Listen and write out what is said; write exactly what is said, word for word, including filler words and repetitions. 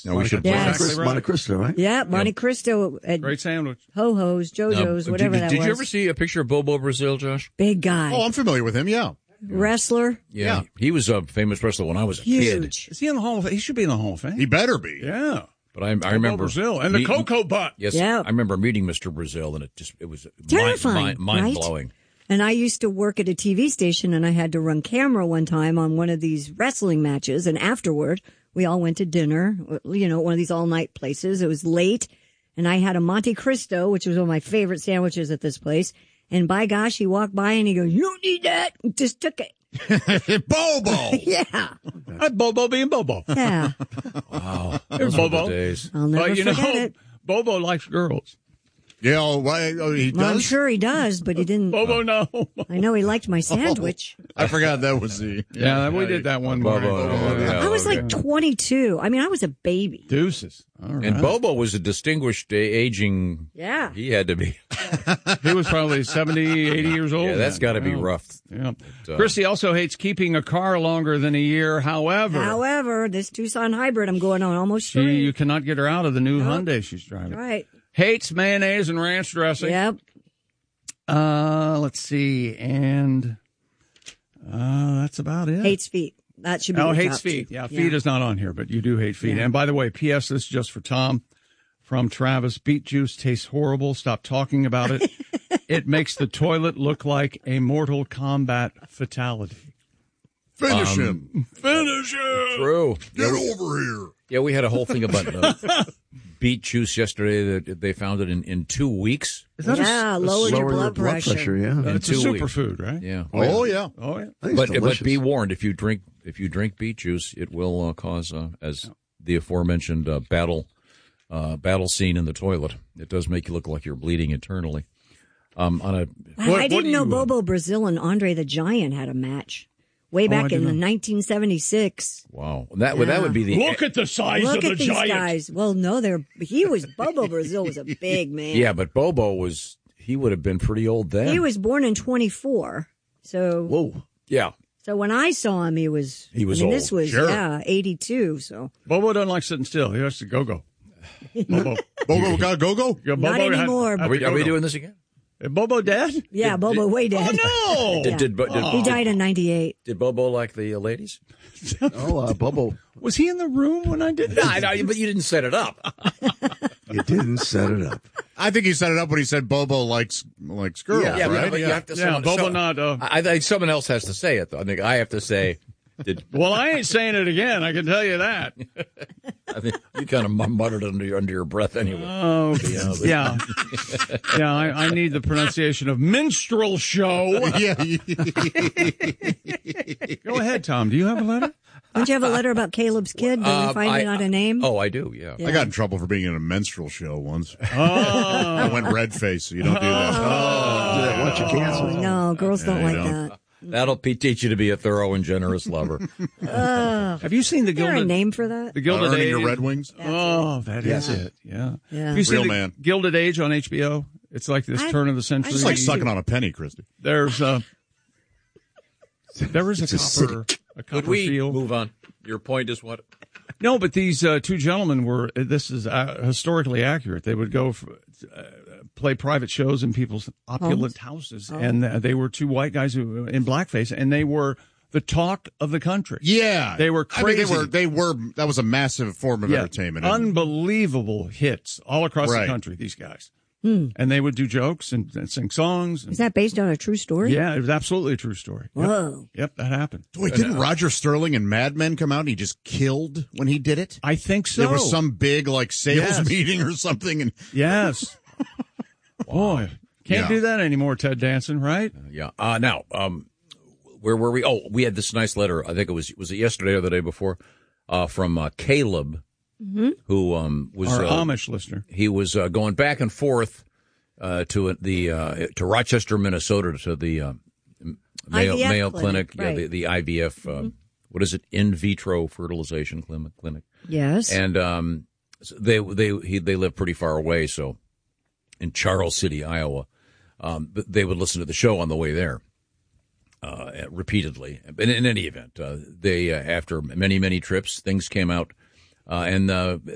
No, we should play Yes. Monte, Monte Cristo, right? Yeah, Monte Cristo at Great sandwich. Ho-Ho's, JoJo's, Now, whatever did, that did was. you ever see a picture of Bobo Brazil, Josh? Big guy. Oh, I'm familiar with him, yeah. Wrestler. Yeah. He was a famous wrestler when I was a Huge. kid. Is he in the Hall of Fame? He should be in the Hall of Fame. He better be. Yeah. But I, I remember Brazil and the meeting- cocoa butt. Yes, Yeah. I remember meeting Mister Brazil, and it just it was Terrifying, mind, mind, right? blowing. And I used to work at a T V station, and I had to run camera one time on one of these wrestling matches. And afterward, we all went to dinner, you know, one of these all-night places. It was late, and I had a Monte Cristo, which was one of my favorite sandwiches at this place. And by gosh, he walked by, and he goes, "You don't need that." Just took it. Bobo. Yeah. Uh, Bobo being Bobo. Yeah. Wow, There's those were Bobo. the days. I'll never But you forget know, it. Bobo likes girls. Yeah, oh, why, oh, he Well, I'm does? sure he does, but he didn't. Bobo, no. I know he liked my sandwich. I forgot that was the... Yeah, we did that one Bobo, morning. oh, yeah, I was okay. like twenty-two. I mean, I was a baby. Deuces. All right. And Bobo was a distinguished uh, aging. Yeah. He had to be. He was probably seventy, eighty years old. Yeah, that's then. got to be Yeah. rough. Yeah. uh, Christy also hates keeping a car longer than a year. However, However, this Tucson hybrid, I'm going on almost she, three. you cannot get her out of the new Hyundai she's driving. Right. Hates mayonnaise and ranch dressing. Yep. Uh, let's see. And uh, that's about it. Hates feet. That should be. Oh, the hates top two. feet. Yeah, feet is not on here, but you do hate feet. Yeah. And by the way, P S. This is just for Tom from Travis. Beet juice tastes horrible. Stop talking about it. It makes the toilet look like a Mortal Kombat fatality. Finish Um, him. Finish it. True. Get over here. Yeah, we had a whole thing about uh, beet juice yesterday that they found it in, in two weeks. Yeah, lowered your Lower blood pressure. yeah. In It's a two weeks. superfood, right? Yeah. Oh, yeah. Oh, yeah. I think it's But, but delicious. be warned, if you drink if you drink beet juice, it will uh, cause, uh, as the aforementioned uh, battle uh, battle scene in the toilet. It does make you look like you're bleeding internally. Um, on a Wow, What- I what didn't do know you- Bobo Brazil and Andre the Giant had a match way back I in didn't know. nineteen seventy-six. wow, that would that would be the Look at the size Look of the at these giant. guys. Well, no, they're he was Bobo Brazil was a big man. yeah, but Bobo was he would have been pretty old then. He was born in twenty-four. So whoa, yeah. so when I saw him, he was. He was I mean, old. this was Sure. yeah, eighty-two. So Bobo doesn't like sitting still. He has to go go. Bobo. Bobo got go-go? Yeah, Not had- anymore. had Are we, to are we go-go. doing this again? Is Bobo dead? yeah, Bobo way dead. Oh, no. Yeah. Did, did, did, He died in ninety-eight. did Bobo like the uh, ladies? Oh, uh, Bobo, Was he in the room when I did that? I know, but you didn't set it up. you didn't set it up. I think he set it up when he said Bobo likes likes girls, yeah, right? but you have to. Yeah, someone, Bobo so- not, uh, I, I think someone else has to say it. Though. I think I have to say. Did Well, I ain't saying it again. I can tell you that. I think you kind of muttered under your under your breath anyway? Oh, yeah. Yeah, I, I need the pronunciation of minstrel show. yeah. Go ahead, Tom. Do you have a letter? Don't you have a letter about Caleb's kid? Did Uh, we find I- it out a name? Oh, I do. Yeah. Yeah. I got in trouble for being in a menstrual show once. Oh. I went red face, so you don't do that. Do that once you cancel. No, girls don't Yeah, like you don't. that. That'll be, teach you to be a thorough and generous lover. Have you seen the Is there a Gilded name for that? the Gilded Earning Age? your Red Wings? Oh, that is Yeah. it. Yeah. Yeah. Have you seen Real the man. Gilded Age on H B O? It's like this I- turn of the century. It's like sucking on a penny, Christy. There's a there is a It's a copper a Could copper we field. move on? Your point is what? No, but these uh, two gentlemen were. This is uh, historically accurate. They would go for, uh, play private shows in people's opulent houses, and uh, they were two white guys who in blackface, and they were the talk of the country. Yeah. They were I mean, crazy. they were, they were, that was a massive form of Yeah, entertainment. unbelievable hits all across Right. the country. These guys, and they would do jokes and, and sing songs. And, Is that based on a true story? yeah, it was absolutely a true story. Yep. Whoa. Yep, that happened. Wait, didn't Roger Sterling and Mad Men come out and he just killed when he did it? I think so. There was some big, like, sales Yes. meeting or something. And Yes. Boy, can't Yeah. do that anymore, Ted Danson, right? Yeah. Uh, now, um, where were we? Oh, we had this nice letter. I think it was was it yesterday or the day before, uh, from uh, Caleb, who um, was Our uh, Amish listener. he was uh, going back and forth uh, to the uh, to Rochester, Minnesota, to the uh, Mayo, I V F Mayo clinic, Clinic, yeah, right. the, the I V F. Uh, what is it? In vitro fertilization clinic. clinic. Yes. And um, so they they he, they live pretty far away, so in Charles City, Iowa. Um, but they would listen to the show on the way there uh, repeatedly. But in any event, uh, they uh, after many many trips, things came out, uh, and uh,